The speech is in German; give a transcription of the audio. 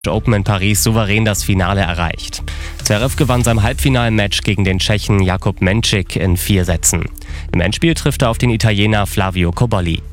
Open in Paris souverän das Finale erreicht. Zverev gewann sein Halbfinalmatch gegen den Tschechen Jakub Menčík in 4 Sätzen. Im Endspiel trifft er auf den Italiener Flavio Cobolli.